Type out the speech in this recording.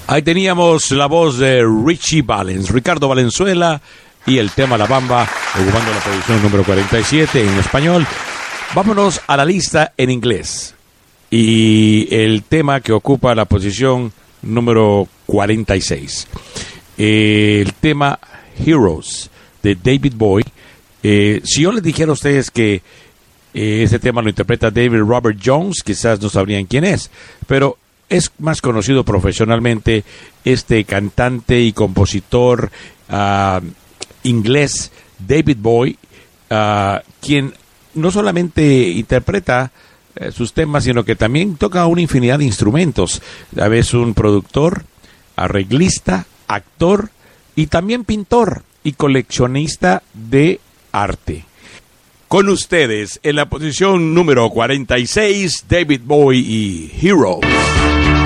Ahí teníamos la voz de Richie Valens, Ricardo Valenzuela, y el tema La Bamba, ocupando la posición número 47 en español. Vámonos a la lista en inglés. Y el tema que ocupa la posición número 46. El tema Heroes, de David Bowie. Si yo les dijera a ustedes que ese tema lo interpreta David Robert Jones, quizás no sabrían quién es, pero es más conocido profesionalmente este cantante y compositor inglés David Bowie, quien no solamente interpreta sus temas, sino que también toca una infinidad de instrumentos. A veces un productor, arreglista, actor y también pintor y coleccionista de arte. Con ustedes, en la posición número 46, David Bowie y Heroes.